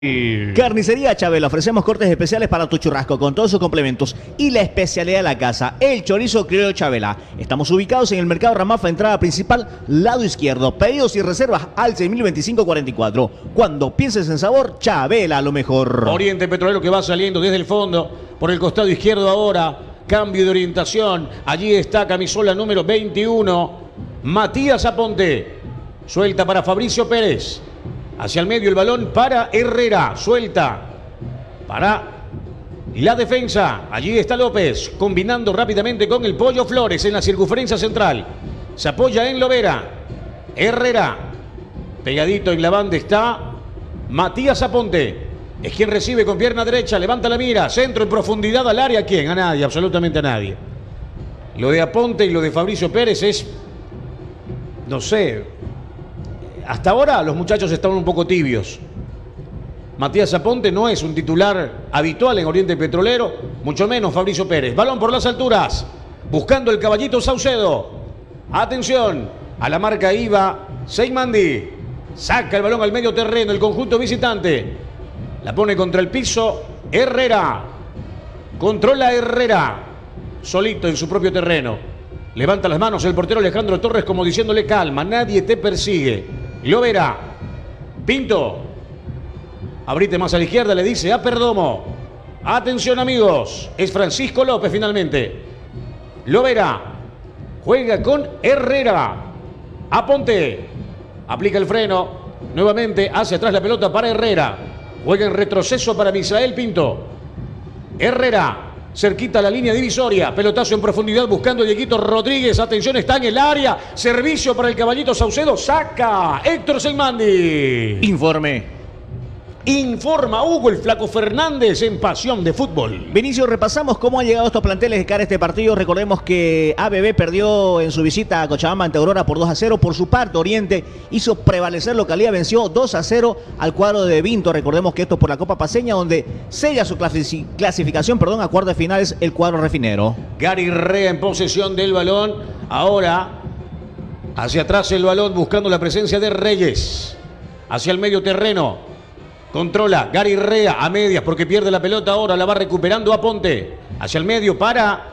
Carnicería Chabela, ofrecemos cortes especiales para tu churrasco con todos sus complementos y la especialidad de la casa, el chorizo criollo Chabela. Estamos ubicados en el Mercado Ramafa, entrada principal, lado izquierdo. Pedidos y reservas al 6025-44. Cuando pienses en sabor, Chabela, lo mejor. Oriente Petrolero que va saliendo desde el fondo, por el costado izquierdo ahora, cambio de orientación. Allí está camisola número 21, Matías Aponte. Suelta para Fabricio Pérez. Hacia el medio el balón para Herrera. Suelta para la defensa. Allí está López, combinando rápidamente con el Pollo Flores en la circunferencia central. Se apoya en Lovera. Herrera. Pegadito en la banda está Matías Aponte. Es quien recibe con pierna derecha. Levanta la mira. Centro en profundidad al área. ¿Quién? A nadie, absolutamente a nadie. Lo de Aponte y lo de Fabricio Pérez es... no sé... Hasta ahora los muchachos estaban un poco tibios. Matías Aponte no es un titular habitual en Oriente Petrolero, mucho menos Fabricio Pérez. Balón por las alturas, buscando el caballito Saucedo. Atención, a la marca iba Seymandi. Saca el balón al medio terreno, el conjunto visitante. La pone contra el piso Herrera. Controla Herrera, solito en su propio terreno. Levanta las manos el portero Alejandro Torres como diciéndole calma, nadie te persigue. Lovera, Pinto, abrite más a la izquierda, le dice a Perdomo. Atención amigos, es Francisco López finalmente. Lovera, juega con Herrera. Aponte, aplica el freno, nuevamente hacia atrás la pelota para Herrera. Juega en retroceso para Misael Pinto. Herrera. Cerquita a la línea divisoria, pelotazo en profundidad buscando a Dieguito Rodríguez, atención, está en el área, servicio para el caballito Saucedo, saca Héctor Seymandi. Informa Hugo el Flaco Fernández en Pasión de Fútbol. Vinicio, repasamos cómo han llegado estos planteles de cara a este partido. Recordemos que ABB perdió en su visita a Cochabamba ante Aurora por 2-0. Por su parte, Oriente hizo prevalecer localidad, venció 2-0 al cuadro de Vinto. Recordemos que esto por la Copa Paceña, donde sella su clasificación a cuartos de finales el cuadro refinero. Gary Rea en posesión del balón. Ahora, hacia atrás el balón buscando la presencia de Reyes. Hacia el medio terreno. Controla Gary Rea a medias porque pierde la pelota. Ahora la va recuperando Aponte. Hacia el medio para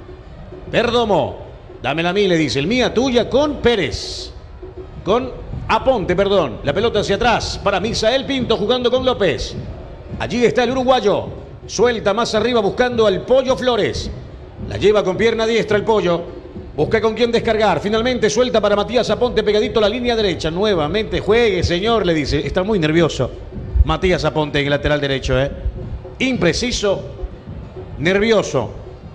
Perdomo. Dámela a mí, le dice. El mía, tuya con Pérez. Con Aponte, perdón. La pelota hacia atrás para Misael Pinto jugando con López. Allí está el uruguayo. Suelta más arriba buscando al Pollo Flores. La lleva con pierna diestra el Pollo. Busca con quién descargar. Finalmente suelta para Matías Aponte pegadito a la línea derecha. Nuevamente juegue, señor, le dice. Está muy nervioso Matías Aponte en el lateral derecho, impreciso, nervioso.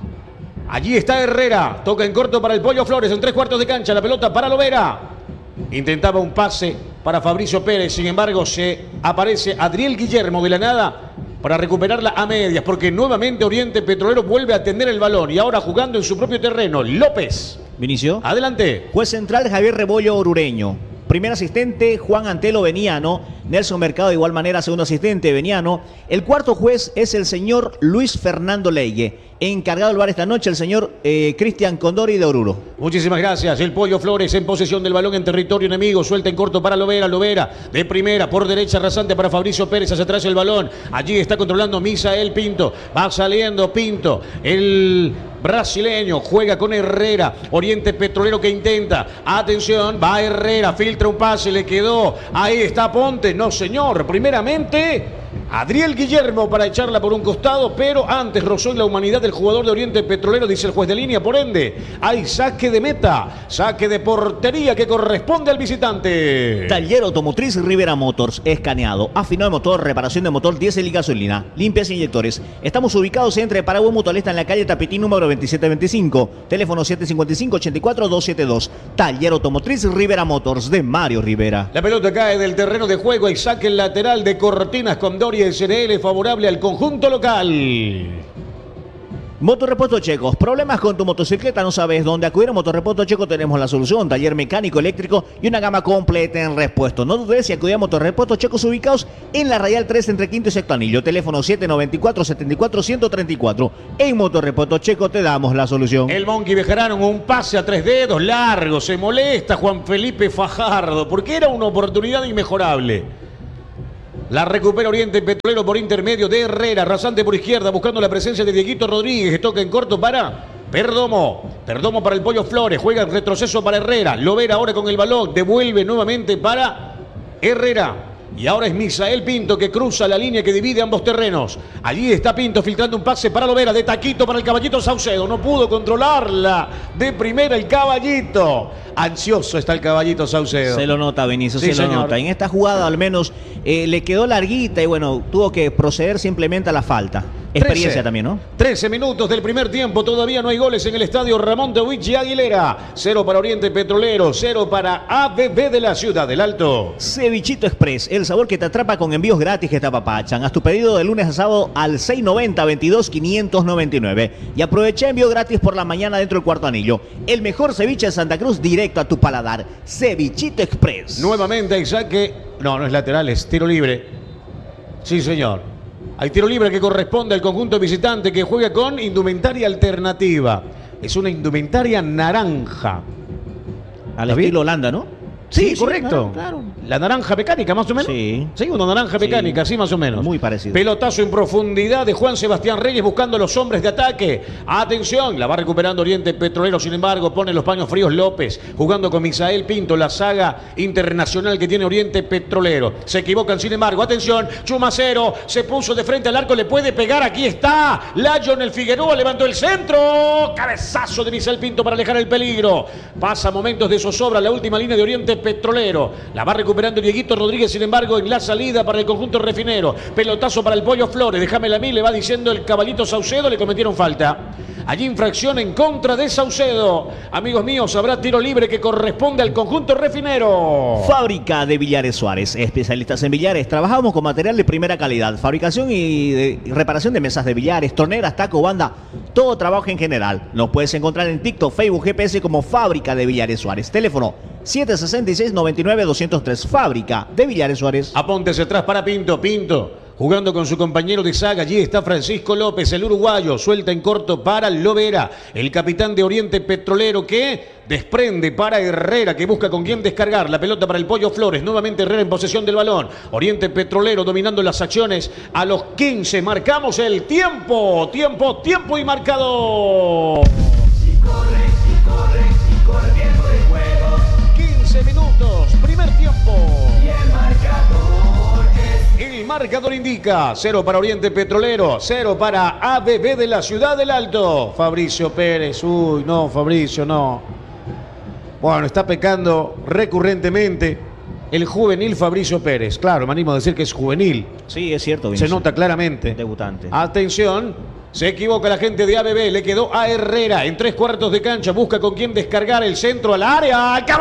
Allí está Herrera, toca en corto para el Pollo Flores en 3/4 de cancha, la pelota para Lovera. Intentaba un pase para Fabricio Pérez, sin embargo se aparece Adriel Guillermo de la nada para recuperarla a medias, porque nuevamente Oriente Petrolero vuelve a tener el balón y ahora jugando en su propio terreno. López. Vinicio. Adelante. Juez central Javier Rebollo Orureño. Primer asistente, Juan Antelo Beniano. Nelson Mercado de igual manera, segundo asistente, Beniano. El cuarto juez es el señor Luis Fernando Leye. Encargado del bar esta noche, el señor Cristian Condori de Oruro. Muchísimas gracias. El Pollo Flores en posesión del balón en territorio enemigo. Suelta en corto para Lovera. Lovera de primera, por derecha rasante para Fabricio Pérez. Hacia atrás el balón. Allí está controlando Misael Pinto. Va saliendo Pinto. El brasileño juega con Herrera. Oriente Petrolero que intenta. Atención, va Herrera. Filtra un pase, le quedó. Ahí está Ponte. No, señor. Primeramente, Adriel Guillermo para echarla por un costado, pero antes rozó en la humanidad del jugador de Oriente Petrolero, dice el juez de línea. Por ende, hay saque de meta, saque de portería que corresponde al visitante. Taller Automotriz Rivera Motors, escaneado, afinado de motor, reparación de motor, diésel y gasolina, limpias e inyectores. Estamos ubicados entre Paraguay Mutualista en la calle Tapitín número 2725, teléfono 755-84-272. Taller Automotriz Rivera Motors de Mario Rivera. La pelota cae del terreno de juego y saque lateral de Cortinas con Doria SRL favorable al conjunto local. Motorrepuesto Checos, problemas con tu motocicleta, no sabes dónde acudir. A Motorrepuesto Checo tenemos la solución, taller mecánico, eléctrico y una gama completa en repuestos. No dudes si acudí a Motorrepuesto Checos ubicados en la Radial 3 entre Quinto y Sexto Anillo, teléfono 794-74-134. En Motorrepuesto Checo te damos la solución. El Monkey Bejarano, un pase a 3 dedos largo, se molesta Juan Felipe Fajardo porque era una oportunidad inmejorable. La recupera Oriente Petrolero por intermedio de Herrera. Rasante por izquierda, buscando la presencia de Dieguito Rodríguez, que toca en corto para Perdomo. Perdomo para el Pollo Flores. Juega en retroceso para Herrera. Lovera ahora con el balón. Devuelve nuevamente para Herrera. Y ahora es Misael Pinto que cruza la línea que divide ambos terrenos. Allí está Pinto filtrando un pase para Lovera, de taquito para el Caballito Saucedo. No pudo controlarla de primera el Caballito. Ansioso está el Caballito Saucedo. Se lo nota, Benicio, Sí, se lo señor. nota. En esta jugada al menos le quedó larguita y bueno, tuvo que proceder simplemente a la falta. Experiencia 13. también, ¿no? 13 minutos del primer tiempo, todavía no hay goles en el estadio Ramón de Huichi Aguilera. 0 para Oriente Petrolero, 0 para ABB de la Ciudad del Alto. Cevichito Express, el sabor que te atrapa con envíos gratis que te apapachan. Haz tu pedido de lunes a sábado al 690-22-599. Y aprovecha envío gratis por la mañana dentro del Cuarto Anillo. El mejor ceviche de Santa Cruz directo a tu paladar. Cevichito Express. Nuevamente hay saque. No es lateral, es tiro libre. Sí, señor. Hay tiro libre que corresponde al conjunto visitante que juega con indumentaria alternativa. Es una indumentaria naranja. Al ¿Está bien? estilo Holanda, ¿no? Sí, correcto. Claro. La naranja mecánica, más o menos. Sí. Sí, una naranja mecánica, sí, más o menos. Muy parecido. Pelotazo en profundidad de Juan Sebastián Reyes buscando a los hombres de ataque. Atención, la va recuperando Oriente Petrolero, sin embargo, pone los paños fríos López, jugando con Misael Pinto, la saga internacional que tiene Oriente Petrolero. Se equivocan, sin embargo, atención, Chumacero se puso de frente al arco, le puede pegar, aquí está. Lionel Figueroa levantó el centro. Cabezazo de Misael Pinto para alejar el peligro. Pasa momentos de zozobra la última línea de Oriente Petrolero. La va recuperando Dieguito Rodríguez, sin embargo, en la salida para el conjunto refinero. Pelotazo para el Pollo Flores. Déjamela a mí, le va diciendo el Caballito Saucedo. Le cometieron falta. Allí infracción en contra de Saucedo. Amigos míos, habrá tiro libre que corresponde al conjunto refinero. Fábrica de Billares Suárez, especialistas en billares. Trabajamos con material de primera calidad, fabricación y reparación de mesas de billares, torneras, taco, banda, todo trabajo en general. Nos puedes encontrar en TikTok, Facebook, GPS como Fábrica de Billares Suárez. Teléfono 766-99-203. Fábrica de Billares Suárez. Apóntese atrás para Pinto. Pinto jugando con su compañero de saga. Allí está Francisco López, el uruguayo. Suelta en corto para Lovera, el capitán de Oriente Petrolero, que desprende para Herrera, que busca con quién descargar. La pelota para el Pollo Flores. Nuevamente Herrera en posesión del balón. Oriente Petrolero dominando las acciones. A los 15 marcamos el tiempo. Tiempo y marcador. Si corre tiempo de juego 15 minutos, primer tiempo. y el marcador es El marcador indica 0 para Oriente Petrolero, 0 para ABB de la Ciudad del Alto. Fabricio Pérez, uy, no, Fabricio, no. Bueno, está pecando recurrentemente el juvenil Fabricio Pérez. Claro, me animo a decir que es juvenil. Sí, es cierto, Se Vinicius. nota claramente. Debutante. Atención, se equivoca la gente de ABB, le quedó a Herrera en 3/4 de cancha, busca con quién descargar el centro al área. ¡Al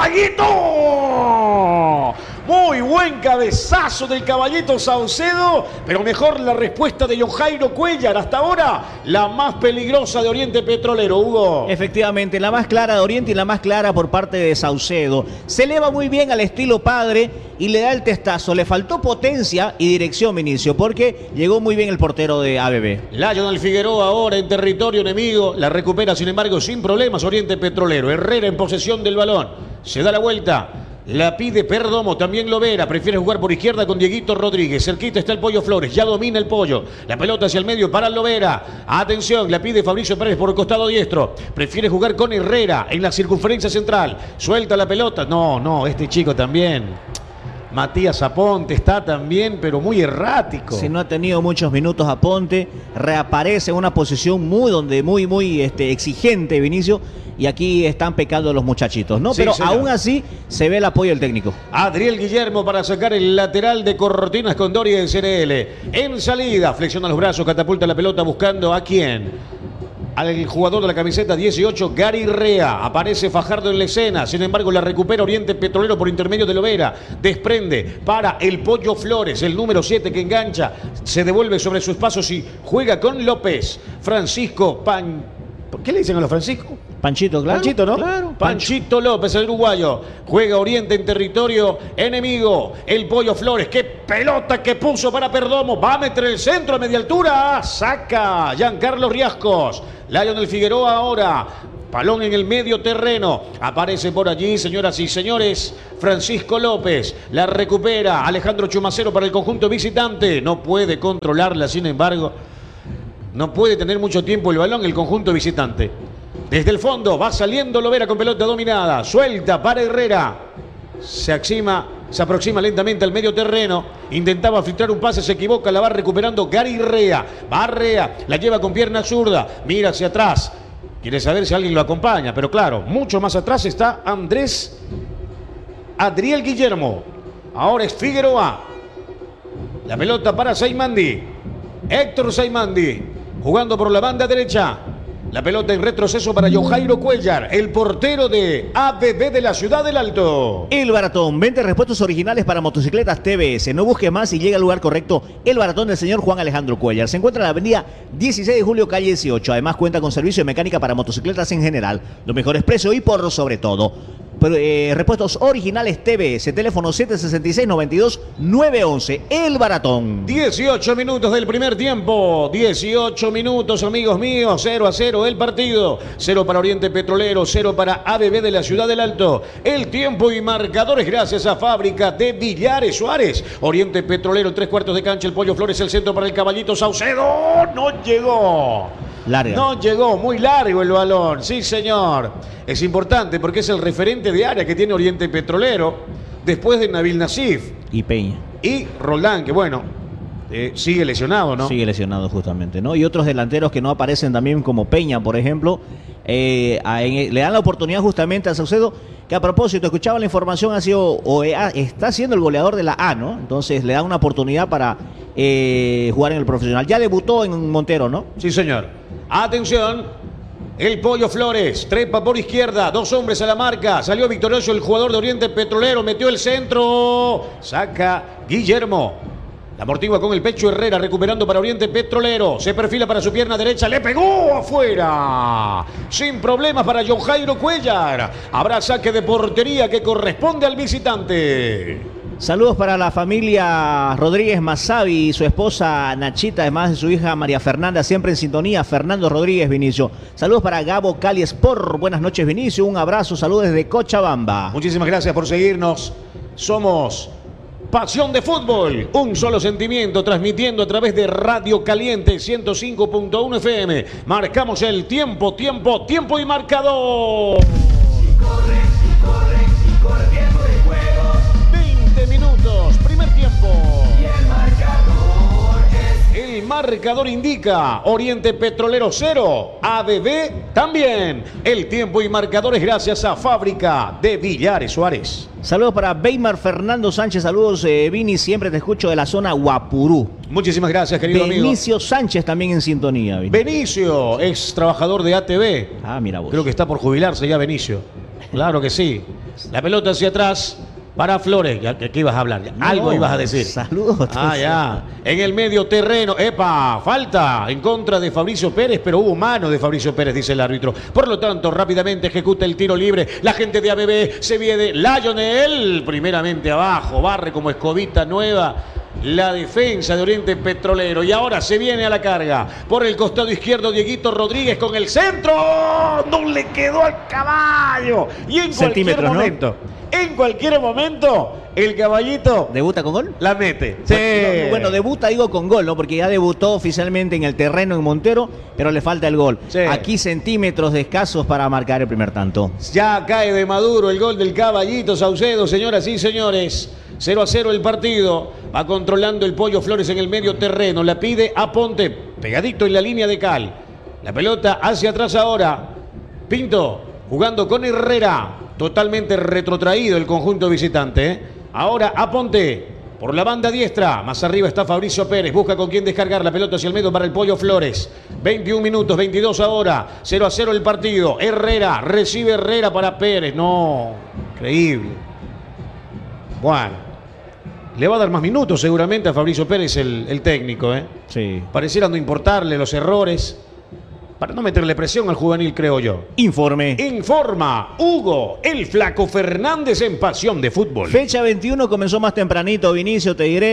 Caballito! Muy buen cabezazo del Caballito Saucedo, pero mejor la respuesta de John Jairo Cuellar. Hasta ahora, la más peligrosa de Oriente Petrolero, Hugo. Efectivamente, la más clara de Oriente y la más clara por parte de Saucedo. Se eleva muy bien al estilo padre y le da el testazo. Le faltó potencia y dirección, Vinicio, porque llegó muy bien el portero de ABB. Lionel Figueroa ahora en territorio enemigo. La recupera, sin embargo, sin problemas Oriente Petrolero. Herrera en posesión del balón. Se da la vuelta. La pide Perdomo, también Lovera. Prefiere jugar por izquierda con Dieguito Rodríguez. Cerquita está el Pollo Flores. Ya domina el Pollo. La pelota hacia el medio para Lovera. Atención, la pide Fabricio Pérez por el costado diestro. Prefiere jugar con Herrera en la circunferencia central. Suelta la pelota. No, este chico también. Matías Aponte está también, pero muy errático. Si no ha tenido muchos minutos Aponte, reaparece en una posición muy exigente, Vinicio, y aquí están pecando los muchachitos, ¿no? Sí, Pero señor. aún así se ve el apoyo del técnico. Adriel Guillermo para sacar el lateral de Cortinas con Doria en CNL. En salida, flexiona los brazos, catapulta la pelota buscando a quién. Al jugador de la camiseta 18, Gary Rea. Aparece Fajardo en la escena. Sin embargo, la recupera Oriente Petrolero por intermedio de Lovera. Desprende para el Pollo Flores, el número 7 que engancha. Se devuelve sobre sus pasos y juega con López. Francisco ¿Qué le dicen a los Francisco? Panchito, claro. Panchito, ¿no? Claro. Panchito López, el uruguayo. Juega Oriente en territorio enemigo. El Pollo Flores. ¡Qué pelota que puso para Perdomo! Va a meter el centro a media altura. Saca Giancarlo Riascos. Lionel Figueroa ahora. Balón en el medio terreno. Aparece por allí, señoras y señores, Francisco López. La recupera Alejandro Chumacero para el conjunto visitante. No puede controlarla, sin embargo. No puede tener mucho tiempo el balón el conjunto visitante. Desde el fondo va saliendo Lovera con pelota dominada. Suelta para Herrera. Se aproxima lentamente al medio terreno. Intentaba filtrar un pase, se equivoca, la va recuperando Gary Rea. Va Rea, la lleva con pierna zurda. Mira hacia atrás. Quiere saber si alguien lo acompaña, pero claro, mucho más atrás está Adriel Guillermo. Ahora es Figueroa. La pelota para Saimandi. Héctor Saimandi jugando por la banda derecha. La pelota en retroceso para Yojairo Cuellar, el portero de ABB de la Ciudad del Alto. El Baratón, 20 repuestos originales para motocicletas TBS. No busque más y llega al lugar correcto. El Baratón del señor Juan Alejandro Cuellar. Se encuentra en la avenida 16 de julio, calle 18. Además cuenta con servicio de mecánica para motocicletas en general. Los mejores precios y por sobre todo. Repuestos originales TBS. Teléfono 766-92-911. El Baratón. 18 minutos del primer tiempo. 18 minutos, amigos míos. 0-0 el partido. 0 para Oriente Petrolero, 0 para ABB de la Ciudad del Alto. El tiempo y marcadores gracias a Fábrica de Villares Suárez. Oriente Petrolero, 3/4 de cancha. El Pollo Flores, el centro para el Caballito Saucedo. No llegó. Larga. No llegó, muy largo el balón, sí señor. Es importante porque es el referente de área que tiene Oriente Petrolero, después de Nabil Nasif. Y Peña. Y Roldán, que bueno, sigue lesionado, ¿no? Sigue lesionado justamente, ¿no? Y otros delanteros que no aparecen también como Peña, por ejemplo, le dan la oportunidad justamente a Saucedo, que a propósito, escuchaba la información, está siendo el goleador de la A, ¿no? Entonces le dan una oportunidad para jugar en el profesional. Ya debutó en Montero, ¿no? Sí señor. Atención, el Pollo Flores, trepa por izquierda, 2 hombres a la marca, salió victorioso el jugador de Oriente Petrolero, metió el centro, saca Guillermo, la amortigua con el pecho Herrera, recuperando para Oriente Petrolero, se perfila para su pierna derecha, le pegó afuera, sin problemas para Yojairo Cuellar, habrá saque de portería que corresponde al visitante. Saludos para la familia Rodríguez Masavi y su esposa Nachita, además de su hija María Fernanda, siempre en sintonía. Fernando Rodríguez, Vinicio. Saludos para Gabo Cali Sport. Buenas noches, Vinicio. Un abrazo, saludos desde Cochabamba. Muchísimas gracias por seguirnos. Somos Pasión de Fútbol, un solo sentimiento, transmitiendo a través de Radio Caliente 105.1 FM. Marcamos el tiempo y marcador. Corre tiempo de juego. 20 minutos, primer tiempo. Y el marcador es... El marcador indica Oriente Petrolero 0, ABB también. El tiempo y marcadores gracias a Fábrica de Villares Suárez. Saludos para Weimar Fernando Sánchez. Saludos, Vini. Siempre te escucho de la zona Guapurú. Muchísimas gracias, querido amigo. Benicio Sánchez también en sintonía, Vini. Benicio, ex trabajador de ATV. Ah, mira vos. Creo que está por jubilarse ya Benicio. Claro que sí. La pelota hacia atrás para Flores. ¿Qué ibas a hablar? No, algo ibas a decir. Saludos. Ya. En el medio terreno. ¡Epa! Falta en contra de Fabricio Pérez, pero hubo mano de Fabricio Pérez, dice el árbitro. Por lo tanto, rápidamente ejecuta el tiro libre. La gente de ABB se viene. Lionel, primeramente abajo. Barre como escobita nueva la defensa de Oriente Petrolero. Y ahora se viene a la carga. Por el costado izquierdo, Dieguito Rodríguez con el centro. No le quedó al caballo. Y en cualquier momento, ¿no? En cualquier momento, el caballito ¿debuta con gol? la mete. Sí. Bueno, debuta, digo, con gol, ¿no? Porque ya debutó oficialmente en el terreno en Montero, pero le falta el gol. Sí. Aquí centímetros de escasos para marcar el primer tanto. Ya cae de Maduro el gol del caballito Saucedo, señoras y señores. 0-0 el partido. Va controlando el Pollo Flores en el medio terreno. La pide a Ponte, pegadito en la línea de cal. La pelota hacia atrás ahora. Pinto jugando con Herrera. Totalmente retrotraído el conjunto visitante. Ahora Aponte por la banda diestra. Más arriba está Fabricio Pérez. Busca con quién descargar la pelota hacia el medio para el Pollo Flores. 21 minutos, 22 ahora. 0-0 el partido. Herrera, recibe Herrera para Pérez. No, increíble. Bueno, le va a dar más minutos seguramente a Fabricio Pérez el técnico. Sí. Pareciera no importarle los errores. Para no meterle presión al juvenil, creo yo. Informe. Informa Hugo, el Flaco Fernández en Pasión de Fútbol. Fecha 21 comenzó más tempranito, Vinicio, te diré.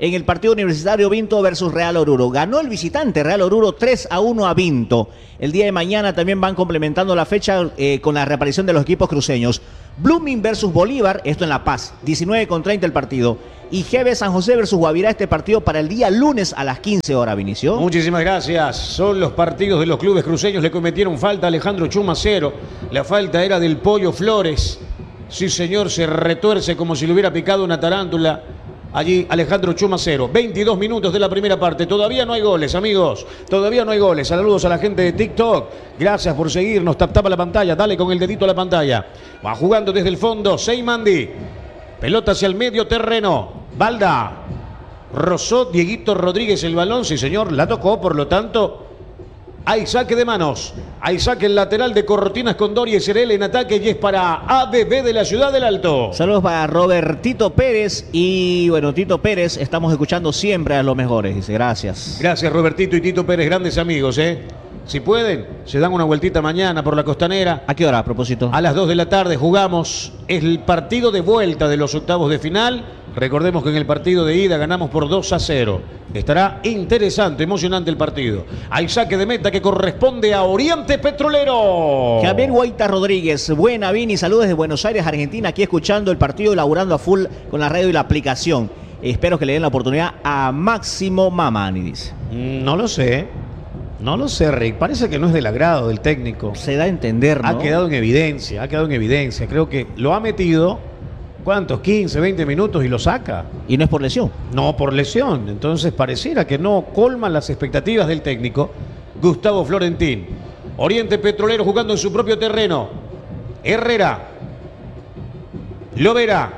en el partido Universitario Vinto versus Real Oruro. Ganó el visitante Real Oruro 3-1 a Vinto. El día de mañana también van complementando la fecha con la reaparición de los equipos cruceños. Blooming versus Bolívar, esto en La Paz, 19:30 el partido. Y GB San José versus Guavirá, este partido para el día lunes a las 15 horas, Vinicio. Muchísimas gracias. Son los partidos de los clubes cruceños. Le cometieron falta a Alejandro Chumacero. La falta era del Pollo Flores. Sí, señor, se retuerce como si le hubiera picado una tarántula. Allí Alejandro Chumacero. 22 minutos de la primera parte. Todavía no hay goles, amigos. Todavía no hay goles. Saludos a la gente de TikTok. Gracias por seguirnos. Tapa la pantalla. Dale con el dedito a la pantalla. Va jugando desde el fondo. Seymandi. Pelota hacia el medio terreno. Balda. Rozó Dieguito Rodríguez el balón. Sí, señor. La tocó. Por lo tanto, hay saque de manos. Hay saque el lateral de Cortinas Condori y SRL en ataque y es para ABB de la Ciudad del Alto. Saludos para Robertito Pérez. Y bueno, Tito Pérez, estamos escuchando siempre a los mejores. Dice, gracias. Gracias, Robertito y Tito Pérez, grandes amigos, ¿eh? Si pueden, se dan una vueltita mañana por la Costanera. ¿A qué hora, a propósito? A las 2 de la tarde jugamos el partido de vuelta de los octavos de final. Recordemos que en el partido de ida ganamos por 2-0. Estará interesante, emocionante el partido. Hay saque de meta que corresponde a Oriente Petrolero. Javier Guaita Rodríguez, buena Vini, saludos desde Buenos Aires, Argentina, aquí escuchando el partido, laburando a full con la radio y la aplicación. Espero que le den la oportunidad a Máximo Mamani, dice. No lo sé. No lo sé, Rick. Parece que no es del agrado del técnico. Se da a entender, ¿no? Ha quedado en evidencia, Creo que lo ha metido, ¿cuántos? 15, 20 minutos y lo saca. Y no es por lesión. No, por lesión. Entonces pareciera que no colman las expectativas del técnico Gustavo Florentín. Oriente Petrolero jugando en su propio terreno. Herrera. Lovera.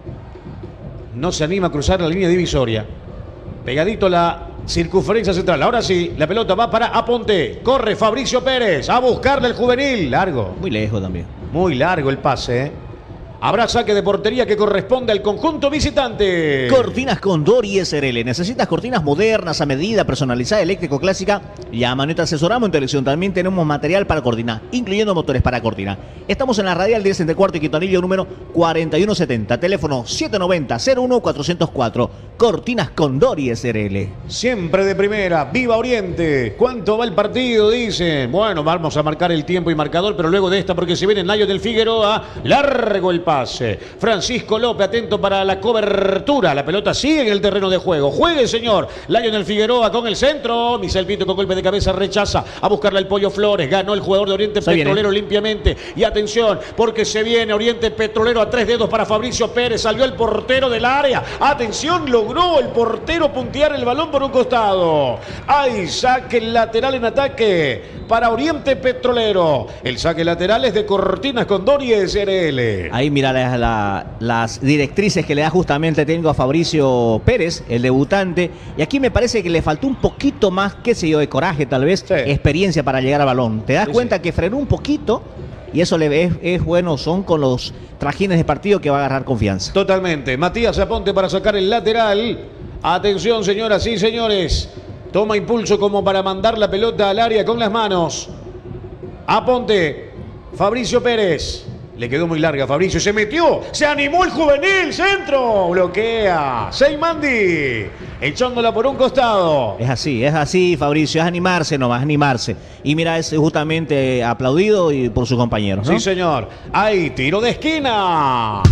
No se anima a cruzar la línea divisoria. Pegadito la circunferencia central. Ahora sí, la pelota va para Aponte. Corre Fabricio Pérez a buscarle el juvenil. Largo. Muy lejos también. Muy largo el pase, ¿eh? Habrá saque de portería que corresponde al conjunto visitante. Cortinas Condori SRL. ¿Necesitas cortinas modernas, a medida, personalizada, eléctrico, clásica? Llámanos y te asesoramos en televisión. También tenemos material para cortina, incluyendo motores para cortina. Estamos en la radial 10 entre cuarto y quinto anillo número 4170. Teléfono 790-01-404. Cortinas Condori SRL. Siempre de primera. ¡Viva Oriente! ¿Cuánto va el partido? Dicen. Bueno, vamos a marcar el tiempo y marcador, pero luego de esta, porque se viene Nayo del Figueroa. Largo el pase. Francisco López atento para la cobertura. La pelota sigue en el terreno de juego. Juegue, señor. Lionel Figueroa con el centro. Misael Pinto con golpe de cabeza rechaza. A buscarle al Pollo Flores. Ganó el jugador de Oriente Petrolero limpiamente. Y atención, porque se viene Oriente Petrolero a 3 dedos para Fabricio Pérez. Salió el portero del área. Atención, logró el portero puntear el balón por un costado. Hay saque lateral en ataque para Oriente Petrolero. El saque lateral es de Cortinas Condori SRL. Ahí mira las directrices que le da justamente el técnico a Fabricio Pérez, el debutante. Y aquí me parece que le faltó un poquito más, qué sé yo, de coraje tal vez, sí, experiencia para llegar al balón. Te das cuenta sí, que frenó un poquito y eso es bueno, son con los trajines de partido que va a agarrar confianza. Totalmente. Matías Aponte para sacar el lateral. Atención, señoras y señores. Toma impulso como para mandar la pelota al área con las manos. Aponte. Fabricio Pérez. Le quedó muy larga Fabricio, se metió, se animó el juvenil, centro, bloquea, Seymandi, echándola por un costado. Es así, Fabricio, es animarse nomás, animarse. Y mira, es justamente aplaudido y por sus compañeros, ¿no? Sí, señor. Hay tiro de esquina.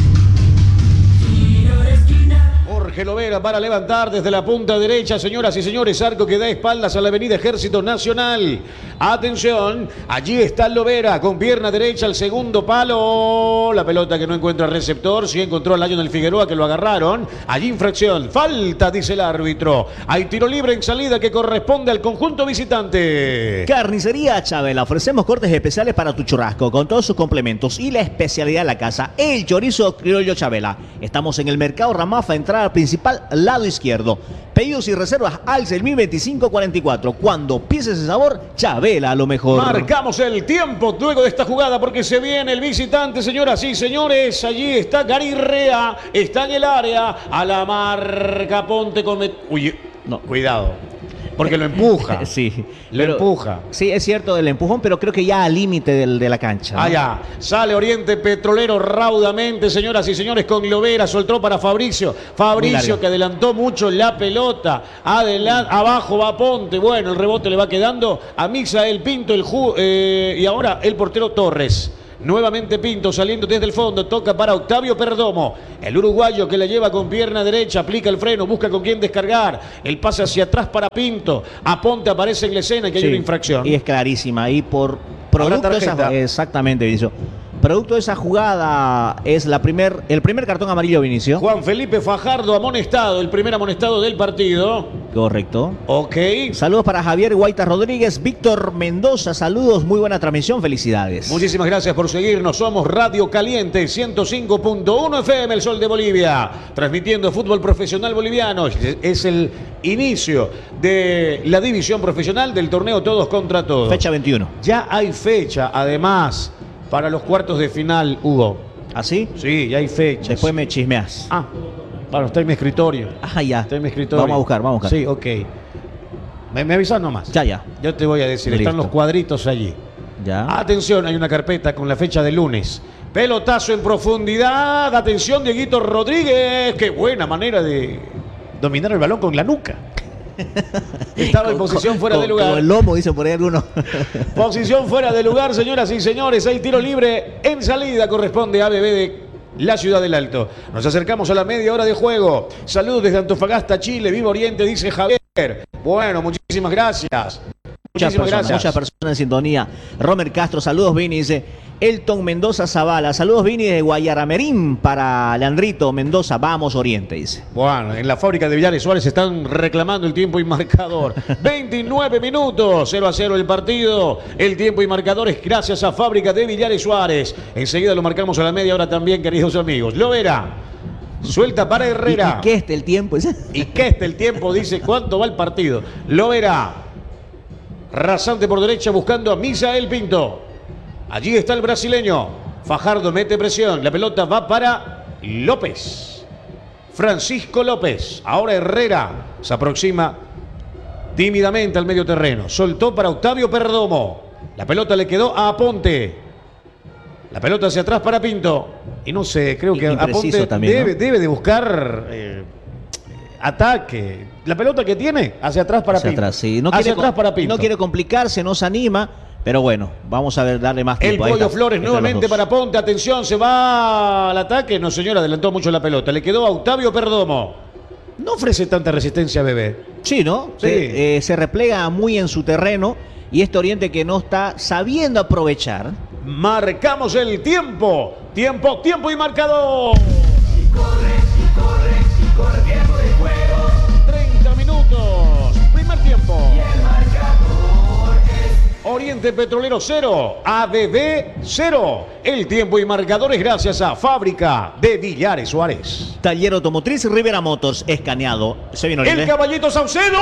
Jorge Lovera para levantar desde la punta derecha, señoras y señores, arco que da espaldas a la avenida Ejército Nacional. Atención, allí está Lovera con pierna derecha al segundo palo. La pelota que no encuentra receptor, sí encontró a Lionel Figueroa que lo agarraron. Allí infracción, falta, dice el árbitro. Hay tiro libre en salida que corresponde al conjunto visitante. Carnicería Chabela, ofrecemos cortes especiales para tu churrasco con todos sus complementos y la especialidad de la casa, el chorizo criollo Chabela. Estamos en el Mercado Ramafa, entrada principal, lado izquierdo. Pedidos y reservas al 6025-44. Cuando pienses el sabor, Chabela a lo mejor. Marcamos el tiempo luego de esta jugada porque se viene el visitante, señoras y señores. Allí está Gary Rea, está en el área. A la marca Ponte con... Uy, no, cuidado. porque lo empuja. Sí. Lo empuja. Sí, es cierto del empujón, pero creo que ya al límite de la cancha, ¿no? Allá, sale Oriente Petrolero raudamente, señoras y señores, con Lovera, soltó para Fabricio. Fabricio que adelantó mucho la pelota. Abajo va Ponte. Bueno, el rebote le va quedando a Misael Pinto y ahora el portero Torres. Nuevamente Pinto saliendo desde el fondo, toca para Octavio Perdomo, el uruguayo que la lleva con pierna derecha, aplica el freno, busca con quién descargar, el pase hacia atrás para Pinto, Aponte aparece en la escena que hay una infracción. Y es clarísima, ahí por producto de esa, exactamente, Vinicio. Producto de esa jugada es el primer cartón amarillo, Vinicio. Juan Felipe Fajardo amonestado, el primer amonestado del partido. Correcto. Ok. Saludos para Javier Guaita Rodríguez, Víctor Mendoza, saludos, muy buena transmisión, felicidades. Muchísimas gracias por seguirnos, somos Radio Caliente 105.1 FM, el Sol de Bolivia, transmitiendo fútbol profesional boliviano. Es el inicio de la división profesional del torneo Todos contra Todos. Fecha 21. Ya hay fecha, además, para los cuartos de final, Hugo. ¿Así? Sí, ya hay fecha. Después me chismeas. Ah, bueno, está en mi escritorio. Ah, ya. Está en mi escritorio. Vamos a buscar. Sí, ok. Me avisas nomás. Ya. Yo te voy a decir, Listo. están los cuadritos allí. Ya. Atención, hay una carpeta con la fecha de lunes. Pelotazo en profundidad. Atención, Dieguito Rodríguez. Qué buena manera de dominar el balón con la nuca. Estaba en posición fuera de lugar. Como el lomo, dice por ahí alguno. Posición fuera de lugar, señoras y señores. Hay tiro libre en salida. Corresponde a ABB de la Ciudad del Alto. Nos acercamos a la media hora de juego. Saludos desde Antofagasta, Chile. Viva Oriente, dice Javier. Bueno, muchísimas gracias. Muchas personas en sintonía. Romer Castro, saludos Vini, dice Elton Mendoza Zavala, saludos Vini de Guayaramerín para Leandrito Mendoza, vamos Oriente, dice. Bueno, en la fábrica de Villares Suárez están reclamando el tiempo y marcador. 29 minutos, 0-0 el partido. El tiempo y marcador es gracias a Fábrica de Villares Suárez. Enseguida lo marcamos a la media hora también, queridos amigos. Lovera. Suelta para Herrera. ¿Y qué es el tiempo? ¿Y qué es el tiempo? Dice, ¿cuánto va el partido? Lovera. Rasante por derecha buscando a Misael Pinto. Allí está el brasileño. Fajardo mete presión. La pelota va para López. Francisco López. Ahora Herrera se aproxima tímidamente al medio terreno. Soltó para Octavio Perdomo. La pelota le quedó a Aponte. La pelota hacia atrás para Pinto. Y no sé, creo que Aponte también, debe de buscar ataque. La pelota que tiene hacia atrás para Pinto. Atrás, sí. No hacia atrás para Pinto. No quiere complicarse, no se anima. Pero bueno, vamos a ver, darle más tiempo. El Pollo Flores nuevamente para Ponte. Atención, se va al ataque. No, señor, adelantó mucho la pelota. Le quedó a Octavio Perdomo. No ofrece tanta resistencia a Bebé. Sí, ¿no? Sí. Se replega muy en su terreno. Y este Oriente que no está sabiendo aprovechar. Marcamos el tiempo. Tiempo y marcador. Corre tiempo de juego. 30 minutos. Primer tiempo. Y el marcador es Oriente Petrolero 0, ABB 0. El tiempo y marcador es gracias a Fábrica de Villares Suárez. Taller Automotriz Rivera Motors, escaneado. Se vino El Caballito Saucedo.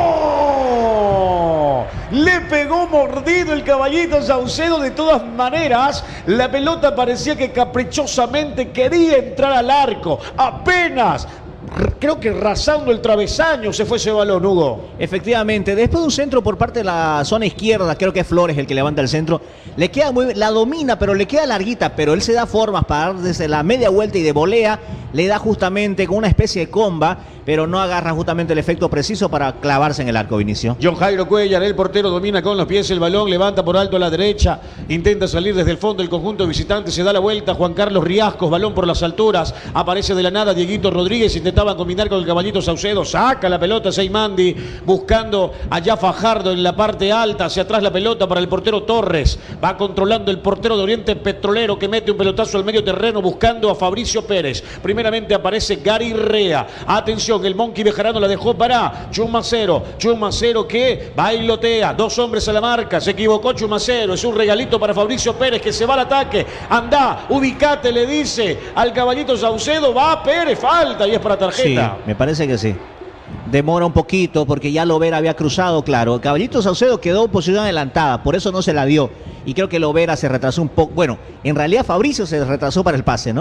Le pegó mordido el Caballito Saucedo. De todas maneras, la pelota parecía que caprichosamente quería entrar al arco. Apenas, creo que rasando el travesaño se fue ese balón, Hugo. Efectivamente, después de un centro por parte de la zona izquierda, creo que es Flores el que levanta el centro, le queda muy bien, la domina, pero le queda larguita, pero él se da formas para dar desde la media vuelta y de volea, le da justamente con una especie de comba, pero no agarra justamente el efecto preciso para clavarse en el arco, Vinicio. John Jairo Cuellar, el portero, domina con los pies el balón, levanta por alto a la derecha, intenta salir desde el fondo el conjunto visitante, se da la vuelta, Juan Carlos Riascos, balón por las alturas, aparece de la nada Dieguito Rodríguez, intentaba combinar con el Caballito Saucedo, saca la pelota Seymandi, buscando allá Fajardo en la parte alta, hacia atrás la pelota para el portero Torres, va controlando el portero de Oriente Petrolero que mete un pelotazo al medio terreno buscando a Fabricio Pérez, primeramente aparece Gary Rea, atención, el Monkey Bejarano la dejó para Chumacero que bailotea, dos hombres a la marca, se equivocó Chumacero, es un regalito para Fabricio Pérez que se va al ataque, anda, ubicate, le dice al Caballito Saucedo, va Pérez, falta y es para tarjeta. Sí, me parece que sí. Demora un poquito porque ya Lovera había cruzado, claro. El Caballito Saucedo quedó en posición adelantada, por eso no se la dio. Y creo que Lovera se retrasó un poco. Bueno, en realidad Fabricio se retrasó para el pase, ¿no?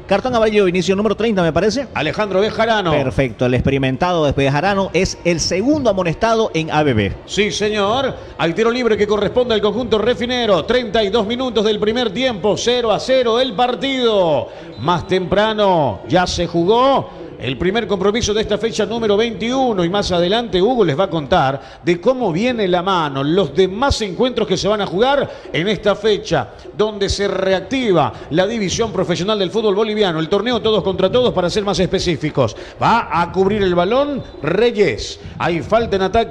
Cartón amarillo, inicio número 30, me parece. Alejandro Bejarano. Perfecto, el experimentado de Bejarano es el segundo amonestado en ABB. Sí, señor. Hay tiro libre que corresponde al conjunto refinero. 32 minutos del primer tiempo. 0-0 el partido. Más temprano ya se jugó el primer compromiso de esta fecha número 21 y más adelante Hugo les va a contar de cómo viene la mano los demás encuentros que se van a jugar en esta fecha, donde se reactiva la división profesional del fútbol boliviano, el torneo todos contra todos para ser más específicos. Va a cubrir el balón Reyes. Hay falta en ataque.